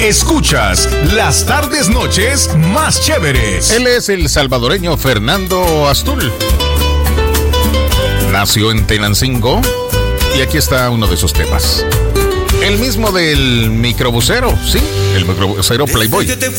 Escuchas las tardes noches más chéveres. Él es el salvadoreño Fernando Astul. Nació en Tenancingo y aquí está uno de sus temas. El mismo del microbusero, sí, el microbusero Playboy. Desde que te